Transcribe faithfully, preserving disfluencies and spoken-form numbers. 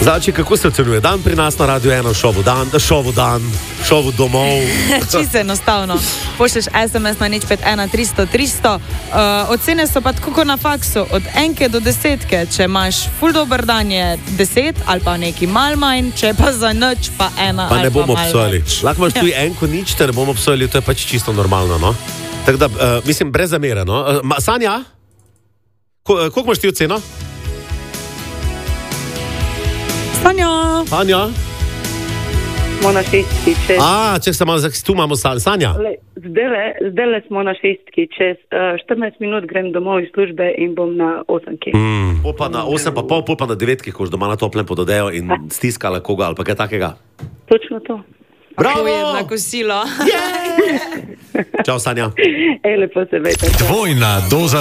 Znači, kako se ocenjuje dan pri nas na Radio ena, šovu dan, šovu dan, šovu domov? Čisto enostavno. Pošlješ es em es na nič pet ena tristo tristo. Uh, ocene so pa tako na faksu, od enke do desetke. Če imaš ful dober dan, je deset ali pa neki mal manj, če pa za nič pa ena pa ali ne bomo pa mal obsojali. več. Lahko imaš tudi enko nič, te ne bomo obsojali, to je pač čisto normalno, no? Tako da, uh, mislim, brez zamere, no? Uh, ma, Sanja? Ko, uh, koliko imaš ti oceno? Sanja! Sanja? Smo na šestki, čez... A, ček se malo, tu imamo San- Sanja. Zdaj smo na šestki, čez uh, štirinajst minut grem domov iz službe in bom na osemki. Mm. Pol pa na osem pa pol, pol pa na devetki, ko už doma na toplem pod odejo in stiskala koga ali pa kaj takega. Točno to. Bravo! Pojedla kosilo. Čau, Sanja. Ej, lepo se vete. Dvojna doza